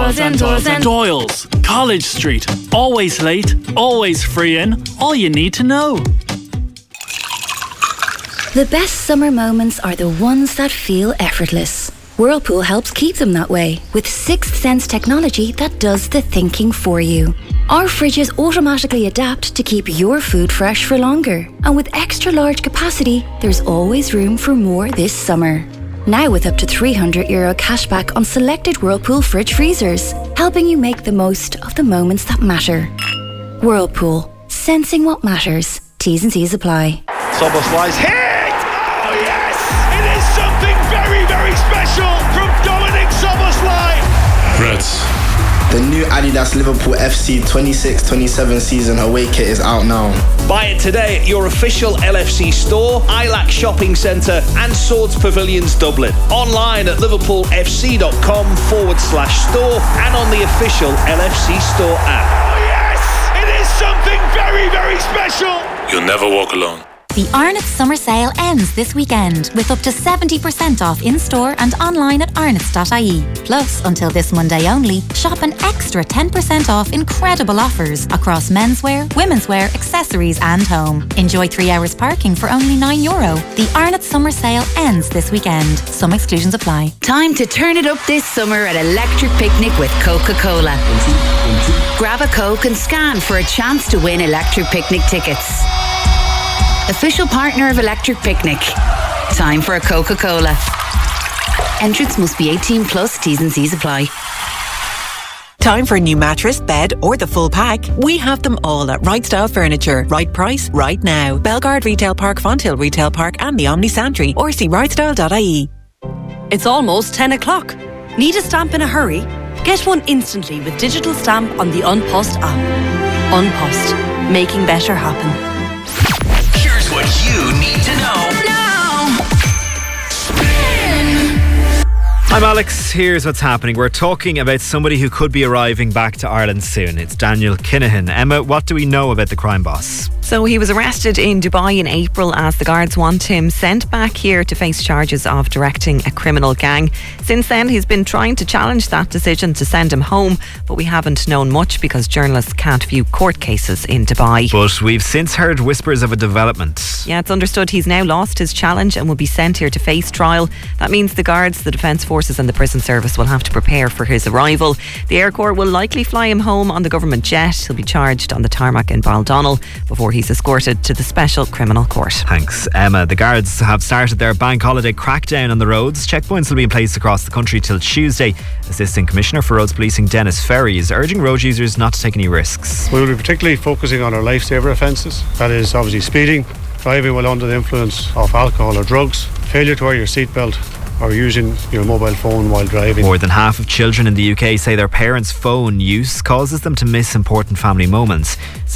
Doyle's, College Street. Always late, always free in. All you need to know. The best summer moments are the ones that feel effortless. Whirlpool helps keep them that way with Sixth Sense technology that does the thinking for you. Our fridges automatically adapt to keep your food fresh for longer. And with extra large capacity, there's always room for more this summer. Now with up to €300 cashback on selected Whirlpool fridge freezers, helping you make the most of the moments that matter. Whirlpool, sensing what matters. T's and C's apply. Szoboszlai's hit! Oh yes! It is something very, very special from Dominik Szoboszlai! Reds. The new Adidas Liverpool FC 26-27 season away kit is out now. Buy it today at your official LFC store, ILAC Shopping Centre and Swords Pavilions Dublin. Online at liverpoolfc.com/store and on the official LFC store app. Oh yes! It is something very, very special! You'll never walk alone. The Arnott's summer sale ends this weekend with up to 70% off in-store and online at arnott's.ie. Plus, until this Monday only, shop an extra 10% off incredible offers across menswear, womenswear, accessories and home. Enjoy 3 hours parking for only €9. The Arnott's summer sale ends this weekend. Some exclusions apply. Time to turn it up this summer at Electric Picnic with Coca-Cola. Grab a Coke and scan for a chance to win Electric Picnic tickets. Official partner of Electric Picnic. Time for a Coca-Cola. Entrance must be 18 plus. T's and C's apply. Time for a new mattress, bed or the full pack? We have them all at Right Style Furniture. Right price, right now. Belgard Retail Park, Fonthill Retail Park and the Omni Santry, or see rightstyle.ie. It's almost 10 o'clock. Need a stamp in a hurry? Get one instantly with digital stamp on the Unpost app. Unpost. Making better happen. Here's what you need to know now. I'm Alex. Here's what's happening. We're talking about somebody who could be arriving back to Ireland soon. It's Daniel Kinahan. Emma, what do we know about the crime boss? So he was arrested in Dubai in April as the guards want him sent back here to face charges of directing a criminal gang. Since then, he's been trying to challenge that decision to send him home, but we haven't known much because journalists can't view court cases in Dubai. But we've since heard whispers of a development. Yeah, it's understood he's now lost his challenge and will be sent here to face trial. That means the guards, the Defence Forces and the Prison Service will have to prepare for his arrival. The Air Corps will likely fly him home on the government jet. He'll be charged on the tarmac in Baldonnel before he's escorted to the Special Criminal Court. Thanks, Emma. The guards have started their bank holiday crackdown on the roads. Checkpoints will be in place across the country till Tuesday. Assistant Commissioner for Roads Policing Dennis Ferry is urging road users not to take any risks. We will be particularly focusing on our lifesaver offences. That is obviously speeding, driving while under the influence of alcohol or drugs, failure to wear your seatbelt, or using your mobile phone while driving. More than half of children in the UK say their parents' phone use causes them to miss important family moments.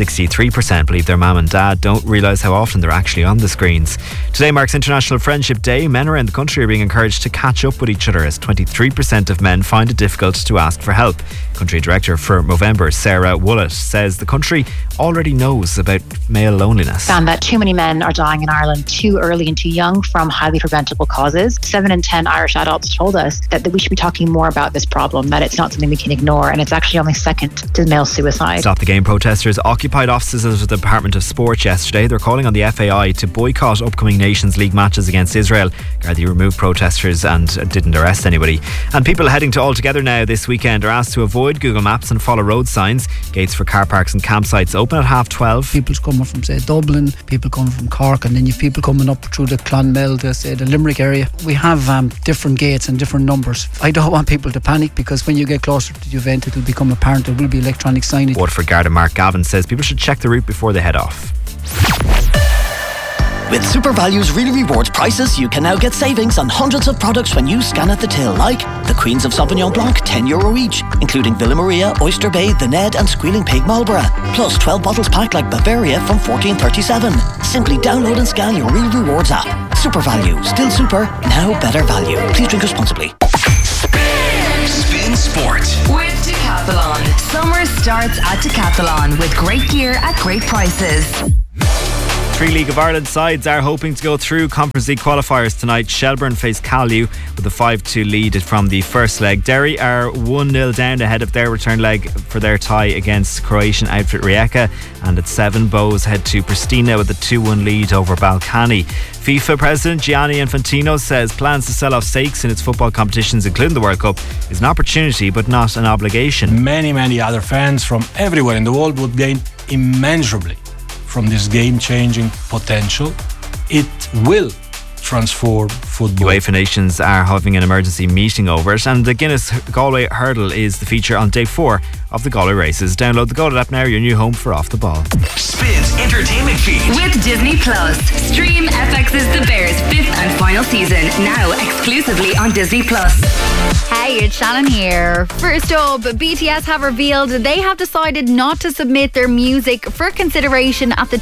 63% believe their mum and dad don't realise how often they're actually on the screens. Today marks International Friendship Day. Men around the country are being encouraged to catch up with each other as 23% of men find it difficult to ask for help. Country Director for Movember, Sarah Woollett, says the country already knows about male loneliness. Found that too many men are dying in Ireland too early and too young from highly preventable causes. 7 in 10 Irish adults told us that we should be talking more about this problem, that it's not something we can ignore, and it's actually only second to male suicide. Stop the Game protesters occupied offices of the Department of Sport yesterday. They're calling on the FAI to boycott upcoming Nations League matches against Israel. Gardaí removed protesters and didn't arrest anybody. And people heading to Altogether now this weekend are asked to avoid Google Maps and follow road signs. Gates for car parks and campsites open at 12:30. People's coming from, say, Dublin, people coming from Cork, and then you've people coming up through the Clonmel, the Limerick area. We have different gates and different numbers. I don't want people to panic, because when you get closer to the event, it will become apparent there will be electronic signage. Waterford Garda Mark Gavin says people should check the route before they head off. With Super Values Really Rewards prices, you can now get savings on hundreds of products when you scan at the till, like the Queens of Sauvignon Blanc, €10 each, including Villa Maria, Oyster Bay, The Ned and Squealing Pig Marlborough, plus 12 bottles packed like Bavaria from $14.37. Simply download and scan your Real Rewards app. Super Value, still super, now better value. Please drink responsibly. Spin Sport with Decathlon. Summer starts at Decathlon with great gear at great prices. 3 League of Ireland sides are hoping to go through Conference League qualifiers tonight. Shelbourne face Callew with a 5-2 lead from the first leg. Derry are 1-0 down ahead of their return leg for their tie against Croatian outfit Rijeka, and at 7 Bows head to Pristina with a 2-1 lead over Balkany. FIFA President Gianni Infantino says plans to sell off stakes in its football competitions, including the World Cup, is an opportunity but not an obligation. Many other fans from everywhere in the world would gain immeasurably from this game-changing potential. It will transform football. UEFA nations are having an emergency meeting over it, and the Guinness Galway Hurdle is the feature on day 4 of the Galway races. Download the Galway app now, your new home for Off the Ball. Spins entertainment feed with Disney Plus. Stream FX's The Bears' 5th and final season now exclusively on Disney Plus. Hey, it's Shannon here. First up, BTS have revealed they have decided not to submit their music for consideration at the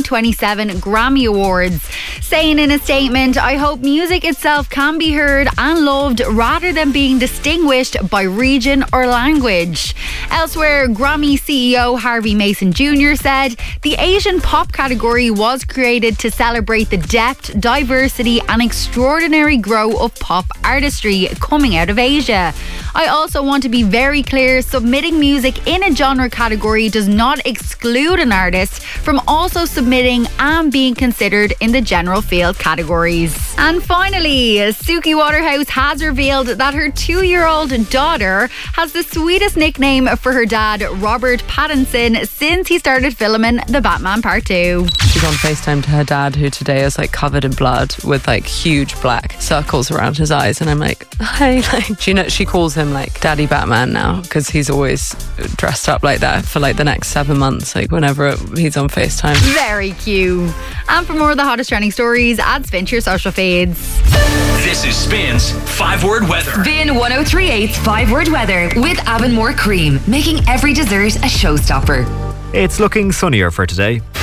2027 Grammy Awards. Saying in a statement, "I hope music itself can be heard and loved rather than being distinguished by region or language." Elsewhere, Grammy CEO Harvey Mason Jr. said the Asian pop category was created to celebrate the depth, diversity and extraordinary growth of pop artistry coming out of Asia. "I also want to be very clear, submitting music in a genre category does not exclude an artist from also submitting and being considered in the general field categories." And finally, Suki Waterhouse has revealed that her 2-year-old daughter has the sweetest nickname for her dad, Robert Pattinson, since he started filming The Batman Part 2. She's on FaceTime to her dad, who today is like covered in blood with like huge black circles around his eyes, and I'm like, hi. Like, she calls him like Daddy Batman now because he's always dressed up like that for like the next 7 months, like whenever he's on FaceTime. Very cute. And for more of the hottest trending stories, add Spin to your social feeds. This is Spin's 5-word weather. Spin 1038's 5-word weather with Avonmore Cream, making every dessert a showstopper. It's looking sunnier for today.